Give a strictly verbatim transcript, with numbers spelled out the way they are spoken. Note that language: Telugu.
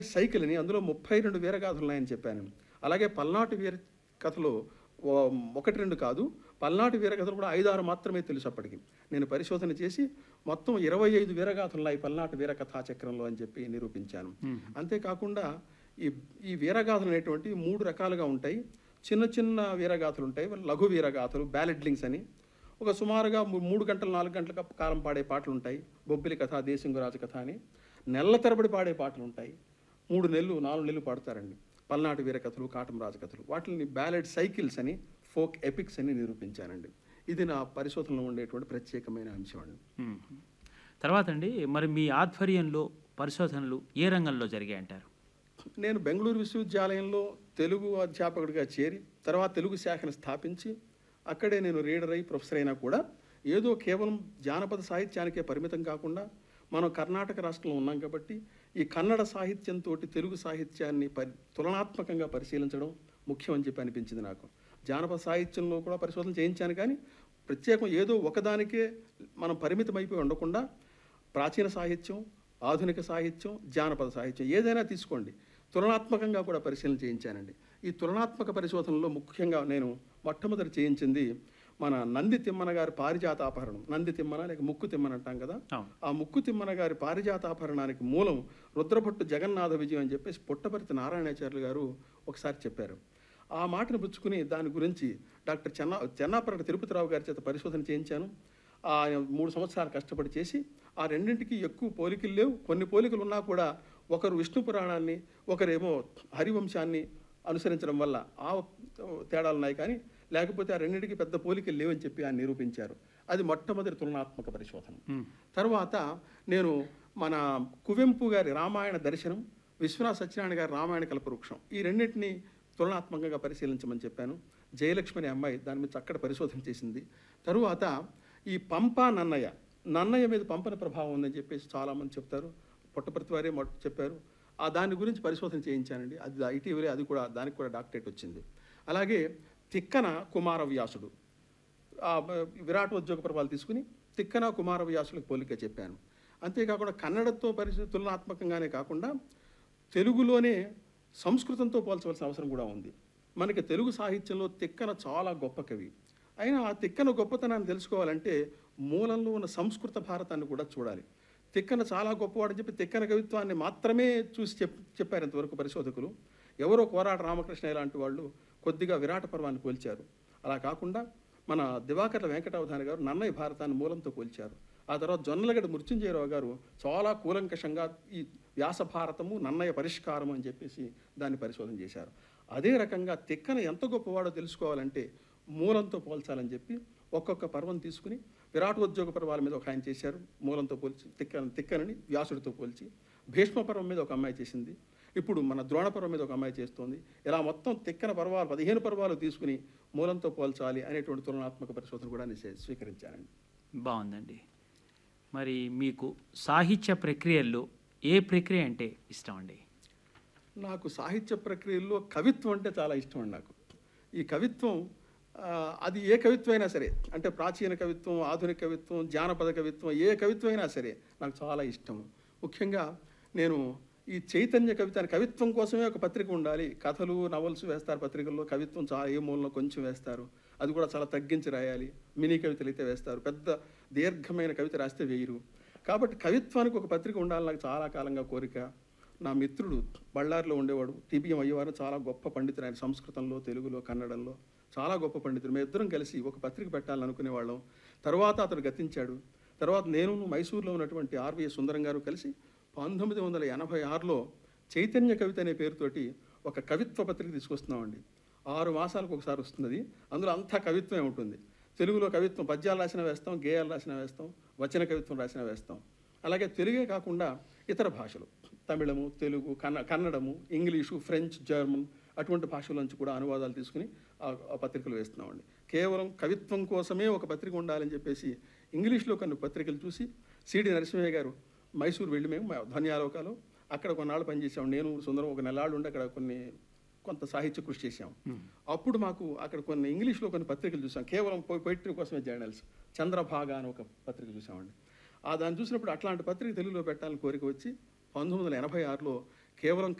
సైకిల్ అని అందులో ముప్పై రెండు వీరగాథలు ఉన్నాయని చెప్పాను. అలాగే పల్నాటి వీర కథలు ఒకటి రెండు కాదు, పల్నాటి వీరకథలు కూడా ఐదు ఆరు మాత్రమే తెలుసు అప్పటికి. నేను పరిశోధన చేసి మొత్తం ఇరవై ఐదు వీరగాథలు ఉన్నాయి పల్నాటి వీరకథా చక్రంలో అని చెప్పి నిరూపించాను. అంతేకాకుండా ఈ ఈ వీరగాథలు అనేటువంటి మూడు రకాలుగా ఉంటాయి. చిన్న చిన్న వీరగాథలు ఉంటాయి, లఘు వీరగాథలు, బ్యాలెడ్లింగ్స్ అని. ఒక సుమారుగా మూడు గంటలు నాలుగు గంటల కాలం పాడే పాటలు ఉంటాయి, బొబ్బిలి కథ, దేశింగురాజు కథ అని. నెలల తరబడి పాడే పాటలు ఉంటాయి, మూడు నెలలు నాలుగు నెలలు పాడతారండి. పల్నాటి వీరకథలు, కాటం రాజకథలు, వాటిని బ్యాలెడ్ సైకిల్స్ అని, ఫోక్ ఎపిక్స్ అని నిరూపించానండి. ఇది నా పరిశోధనలో ఉండేటువంటి ప్రత్యేకమైన అంశం అండి. తర్వాత అండి, మరి మీ ఆధ్వర్యంలో పరిశోధనలు ఏ రంగంలో జరిగాయంటారు? నేను బెంగళూరు విశ్వవిద్యాలయంలో తెలుగు అధ్యాపకుడిగా చేరి తర్వాత తెలుగు శాఖను స్థాపించి అక్కడే నేను రీడర్ అయి ప్రొఫెసర్ అయినా కూడా ఏదో కేవలం జానపద సాహిత్యానికే పరిమితం కాకుండా మనం కర్ణాటక రాష్ట్రంలో ఉన్నాం కాబట్టి ఈ కన్నడ సాహిత్యంతో తెలుగు సాహిత్యాన్ని పరి తులనాత్మకంగా పరిశీలించడం ముఖ్యం అని చెప్పి అనిపించింది నాకు. జానపద సాహిత్యంలో కూడా పరిశోధన చేయించాను, కానీ ప్రత్యేకం ఏదో ఒకదానికే మనం పరిమితమైపోయి ఉండకుండా ప్రాచీన సాహిత్యం, ఆధునిక సాహిత్యం, జానపద సాహిత్యం ఏదైనా తీసుకోండి, తులనాత్మకంగా కూడా పరిశీలన చేయించానండి. ఈ తులనాత్మక పరిశోధనలో ముఖ్యంగా నేను మొట్టమొదటి చేయించింది మన నంది తిమ్మన గారి పారిజాతాపహరణం. నంది తిమ్మన లేక ముక్కు తిమ్మన అంటాం కదా, ఆ ముక్కు తిమ్మన గారి పారిజాతాపహరణానికి మూలం రుద్రభట్టు జగన్నాథ విజయం అని చెప్పేసి పుట్టపర్తి నారాయణాచార్యులు గారు ఒకసారి చెప్పారు. ఆ మాటను పుచ్చుకుని దాని గురించి డాక్టర్ చెన్నా చెన్నాపరట తిరుపతిరావు గారి చేత పరిశోధన చేయించాను. ఆ మూడు సంవత్సరాలు కష్టపడి చేసి ఆ రెండింటికి ఎక్కువ పోలికలు లేవు, కొన్ని పోలికలు ఉన్నా కూడా ఒకరు విష్ణు పురాణాన్ని ఒకరేమో హరివంశాన్ని అనుసరించడం వల్ల ఆ తేడాలు ఉన్నాయి, కానీ లేకపోతే ఆ రెండింటికి పెద్ద పోలికలు లేవని చెప్పి ఆయన నిరూపించారు. అది మొట్టమొదటి తులనాత్మక పరిశోధన. తర్వాత నేను మన కువెంపు గారి రామాయణ దర్శనం, విశ్వనాథ సత్యనారాయణ గారి రామాయణ కల్పవృక్షం, ఈ రెండింటిని తులనాత్మకంగా పరిశీలించమని చెప్పాను. జయలక్ష్మి అనే అమ్మాయి దాని మీద చక్కటి పరిశోధన చేసింది. తరువాత ఈ పంప నన్నయ్య నన్నయ్య మీద పంపన ప్రభావం ఉందని చెప్పేసి చాలామంది చెప్తారు, పుట్టపర్తి వారే చెప్పారు. ఆ దాని గురించి పరిశోధన చేయించానండి. అది ఇటీవలే అది కూడా దానికి కూడా డాక్టరేట్ వచ్చింది. అలాగే తిక్కన కుమారవ్యాసుడు, విరాట్ ఉద్యోగ ప్రభావాలు తీసుకుని తిక్కన కుమారవ్యాసులకు పోలిక చెప్పాను. అంతేకాకుండా కన్నడతో పరిస్థితి తులనాత్మకంగానే కాకుండా తెలుగులోనే సంస్కృతంతో పోల్చవలసిన అవసరం కూడా ఉంది. మనకి తెలుగు సాహిత్యంలో తిక్కన చాలా గొప్ప కవి. అయినా ఆ తిక్కన గొప్పతనాన్ని తెలుసుకోవాలంటే మూలంలో ఉన్న సంస్కృత భారతాన్ని కూడా చూడాలి. తిక్కన చాలా గొప్పవాడని చెప్పి తిక్కన కవిత్వాన్ని మాత్రమే చూసి చెప్ చెప్పారు ఇంతవరకు పరిశోధకులు. ఎవరో కోరాట రామకృష్ణ ఇలాంటి వాళ్ళు కొద్దిగా విరాట పర్వాన్ని పోల్చారు. అలా కాకుండా మన దివాకర్ల వెంకటావధాని గారు నన్నయ్య భారతాన్ని మూలంతో పోల్చారు. ఆ తర్వాత జొన్నలగడ్డ మృత్యుంజయరావు గారు చాలా కూలంకషంగా ఈ వ్యాస భారతము నన్నయ్య పరిష్కారము అని చెప్పేసి దాన్ని పరిశోధన చేశారు. అదే రకంగా తిక్కన ఎంత గొప్పవాడో తెలుసుకోవాలంటే మూలంతో పోల్చాలని చెప్పి ఒక్కొక్క పర్వం తీసుకుని విరాట్ ఉద్యోగ పర్వాల మీద ఒక ఆయన చేశారు, మూలంతో పోల్చి తిక్క తిక్కనని వ్యాసుడితో పోల్చి. భీష్మ పర్వం మీద ఒక అమ్మాయి చేసింది, ఇప్పుడు మన ద్రోణ పర్వం మీద ఒక అమ్మాయి చేస్తోంది. ఇలా మొత్తం తిక్కన పర్వాలు పదిహేను పర్వాలు తీసుకుని మూలంతో పోల్చాలి అనేటువంటి తులనాత్మక పరిశోధన కూడా నేను స్వీకరించానండి. బాగుందండి. మరి మీకు సాహిత్య ప్రక్రియల్లో ఏ ప్రక్రియ అంటే ఇష్టం అండి? నాకు సాహిత్య ప్రక్రియల్లో కవిత్వం అంటే చాలా ఇష్టం అండి. నాకు ఈ కవిత్వం అది ఏ కవిత్వం అయినా సరే, అంటే ప్రాచీన కవిత్వం, ఆధునిక కవిత్వం, జానపద కవిత్వం, ఏ కవిత్వం అయినా సరే నాకు చాలా ఇష్టం. ముఖ్యంగా నేను ఈ చైతన్య కవిత అని కవిత్వం కోసమే ఒక పత్రిక ఉండాలి. కథలు నవల్స్ వేస్తారు పత్రికల్లో, కవిత్వం చాలా ఏ మూలలో కొంచెం వేస్తారు, అది కూడా చాలా తగ్గించి రాయాలి. మినీ కవితలు అయితే వేస్తారు, పెద్ద దీర్ఘమైన కవిత రాస్తే వేయరు. కాబట్టి కవిత్వానికి ఒక పత్రిక ఉండాలని నాకు చాలా కాలంగా కోరిక. నా మిత్రుడు బళ్ళారిలో ఉండేవాడు టీబీఎం అయ్యేవారు, చాలా గొప్ప పండితుడు ఆయన, సంస్కృతంలో, తెలుగులో, కన్నడంలో చాలా గొప్ప పండితుడు. మేము ఇద్దరం కలిసి ఒక పత్రిక పెట్టాలని అనుకునేవాళ్ళం. తర్వాత అతడు గతించాడు. తర్వాత నేను మైసూరులో ఉన్నటువంటి ఆర్వీఏ సుందరం గారు కలిసి పంతొమ్మిది వందల ఎనభై ఆరులో చైతన్య కవిత అనే పేరుతోటి ఒక కవిత్వ పత్రిక తీసుకొస్తున్నామండి. ఆరు మాసాలకు ఒకసారి వస్తుంది. అందులో అంతా కవిత్వమే ఉంటుంది. తెలుగులో కవిత్వం పద్యాలు రాసిన వేస్తాం, గేయాలు రాసిన వేస్తాం, వచన కవిత్వం రాసిన వేస్తాం. అలాగే తెలుగే కాకుండా ఇతర భాషలు, తమిళము, తెలుగు, కన్న కన్నడము, ఇంగ్లీషు, ఫ్రెంచ్, జర్మన్ అటువంటి భాషల నుంచి కూడా అనువాదాలు తీసుకుని ఆ పత్రికలు వేస్తున్నామండి. కేవలం కవిత్వం కోసమే ఒక పత్రిక ఉండాలని చెప్పేసి ఇంగ్లీష్లో కొన్ని పత్రికలు చూసి సిడి నరసింహయ్య గారు మైసూరు వెళ్ళి మేము ధన్యాలోకాలు అక్కడ కొన్నాళ్ళు పనిచేసాము. నేను సుందరం ఒక నెలాళ్ళు ఉండి అక్కడ కొన్ని కొంత సాహిత్య కృషి చేశాము. అప్పుడు మాకు అక్కడ కొన్ని ఇంగ్లీష్లో కొన్ని పత్రికలు చూసాం, కేవలం పొయిటరీ కోసమే జర్నల్స్. చంద్రభాగ అని ఒక పత్రిక చూసామండి. ఆ దాన్ని చూసినప్పుడు అట్లాంటి పత్రిక తెలుగులో పెట్టాలని కోరిక వచ్చి పంతొమ్మిది వందల ఎనభై ఆరులో కేవలం